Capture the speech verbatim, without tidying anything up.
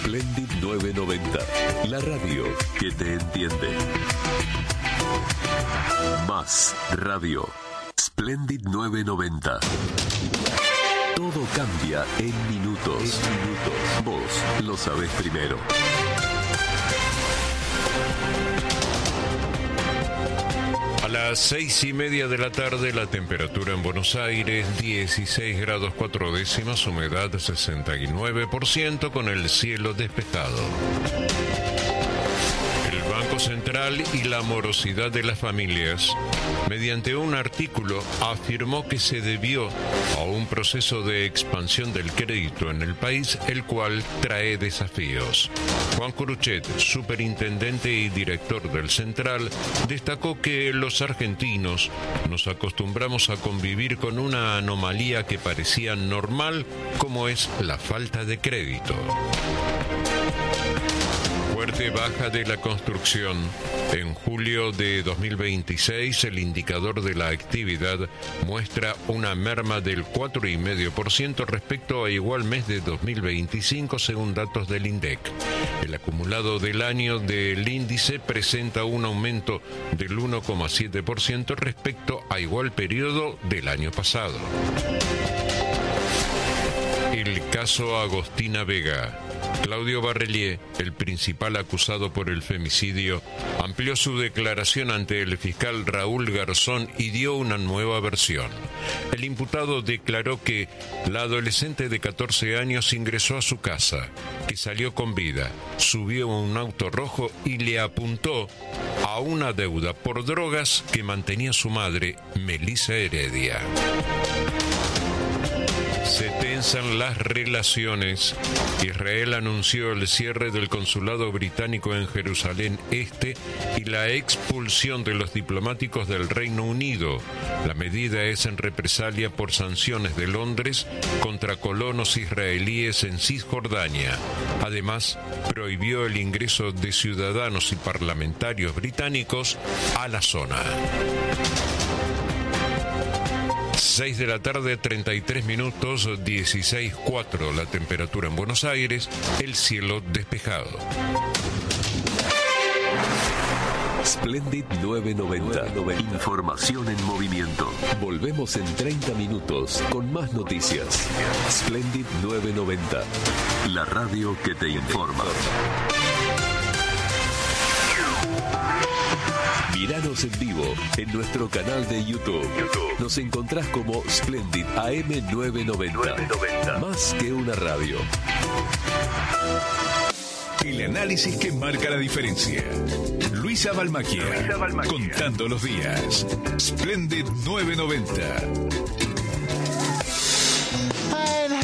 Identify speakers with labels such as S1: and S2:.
S1: Splendid novecientos noventa, la radio que te entiende. Más radio. Splendid novecientos noventa. Todo cambia en minutos. En minutos. Vos lo sabés primero.
S2: A las seis y media de la tarde, la temperatura en Buenos Aires, dieciséis grados cuatro décimas, humedad sesenta y nueve por ciento, con el cielo despejado. El Banco Central y la morosidad de las familias, mediante un artículo, afirmó que se debió a un proceso de expansión del crédito en el país, el cual trae desafíos. Juan Curuchet, superintendente y director del Central, destacó que los argentinos nos acostumbramos a convivir con una anomalía que parecía normal, como es la falta de crédito. Fuerte baja de la construcción. En julio de dos mil veintiséis, el indicador de la actividad muestra una merma del cuatro coma cinco por ciento respecto a igual mes de dos mil veinticinco, según datos del INDEC. El acumulado del año del índice presenta un aumento del uno coma siete por ciento respecto a igual periodo del año pasado. El caso Agostina Vega. Claudio Barrelier, el principal acusado por el femicidio, amplió su declaración ante el fiscal Raúl Garzón y dio una nueva versión. El imputado declaró que la adolescente de catorce años ingresó a su casa, que salió con vida, subió a un auto rojo y le apuntó a una deuda por drogas que mantenía su madre, Melissa Heredia. Se tensan las relaciones. Israel anunció el cierre del consulado británico en Jerusalén Este y la expulsión de los diplomáticos del Reino Unido. La medida es en represalia por sanciones de Londres contra colonos israelíes en Cisjordania. Además, prohibió el ingreso de ciudadanos y parlamentarios británicos a la zona. seis de la tarde, treinta y tres minutos, dieciséis coma cuatro la temperatura en Buenos Aires, el cielo despejado.
S1: Splendid novecientos noventa. Información en movimiento. Volvemos en treinta minutos con más noticias. Splendid novecientos noventa. La radio que te informa. Míranos en vivo en nuestro canal de YouTube. Nos encontrás como Splendid A M novecientos noventa. Más que una radio.
S3: El análisis que marca la diferencia. Luisa Balmacchia, contando los días. Splendid novecientos noventa.